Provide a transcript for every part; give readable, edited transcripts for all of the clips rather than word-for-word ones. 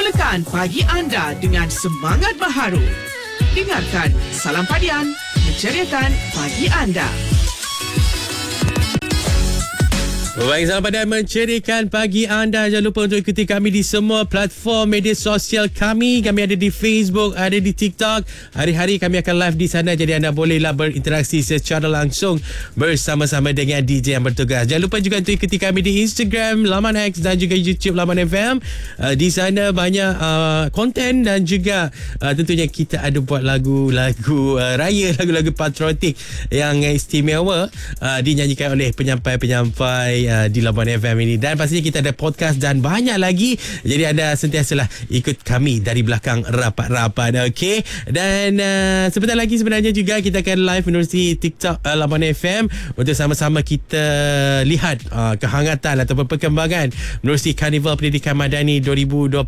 Mulakan pagi anda dengan semangat baharu. Dengarkan Salam Padian, menceriakan pagi anda. Baik, Salam Padian menceriakan pagi anda. Jangan lupa untuk ikuti kami di semua platform media sosial kami. Kami ada di Facebook, ada di TikTok. Hari-hari kami akan live di sana. Jadi anda bolehlah berinteraksi secara langsung bersama-sama dengan DJ yang bertugas. Jangan lupa juga untuk ikuti kami di Instagram Laman X dan juga YouTube Laman FM. Di sana banyak konten dan juga tentunya kita ada buat lagu-lagu raya, lagu-lagu patriotik yang istimewa dinyanyikan oleh penyampai-penyampai di Labuan FM ini. Dan pastinya kita ada podcast dan banyak lagi. Jadi anda sentiasalah ikut kami dari belakang rapat-rapat. Okey. Dan sebentar lagi sebenarnya juga kita akan live menerusi TikTok Labuan FM untuk sama-sama kita lihat kehangatan ataupun perkembangan menerusi Karnival Pendidikan Madani 2026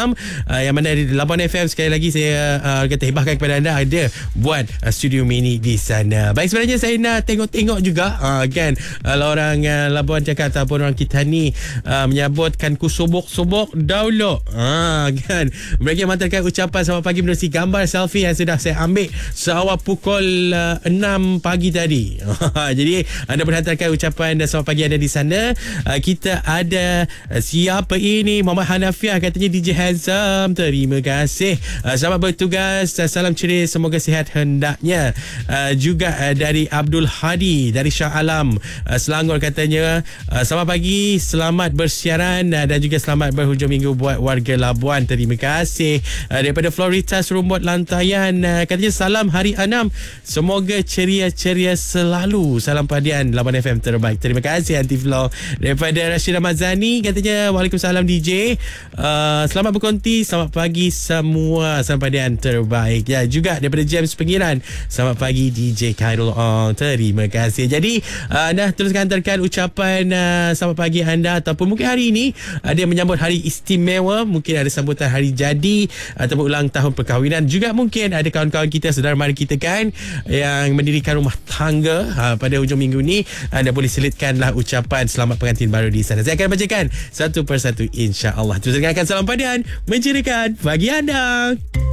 yang mana di Labuan FM sekali lagi saya kata hibahkan kepada anda ada buat studio mini di sana. Baik, sebenarnya saya nak tengok-tengok juga kan orang Labuan cakap ataupun orang kita ni menyabutkan kusobok-sobok dahulu kan. Mereka menghantarkan ucapan selamat pagi menerusi gambar selfie yang sudah saya ambil seawal pukul 6 pagi tadi. Jadi anda boleh hantarkan ucapan dan selamat pagi anda di sana. Kita ada siapa ini, Muhammad Hanafiah katanya DJ Handsome, terima kasih, selamat bertugas, salam ceria, semoga sihat hendaknya. Juga dari Abdul Hadi dari Shah Alam Selangor katanya selamat pagi, selamat bersiaran dan juga selamat berhujung minggu buat warga Labuan, terima kasih. Daripada Floritas Rumbut Lantayan katanya salam hari 6, semoga ceria-ceria selalu, salam padian Labuan FM terbaik, terima kasih Aunty Flo. Daripada Rashid Ramazani katanya waalaikumsalam DJ, selamat berkonti, selamat pagi semua, salam padian terbaik ya. Juga daripada James Pengiran, selamat pagi DJ Khairul Ong, terima kasih. Jadi anda teruskan hantarkan ucapan selamat pagi anda ataupun mungkin hari ini ada yang menyambut hari istimewa, mungkin ada sambutan hari jadi ataupun ulang tahun perkahwinan, juga mungkin ada kawan-kawan kita, saudara mara kita kan yang mendirikan rumah tangga pada hujung minggu ni. Anda boleh selitkanlah ucapan selamat pengantin baru di sana. Saya akan bacakan satu persatu insya-Allah. Terus dengarkan Salam Padian menceriakan pagi anda.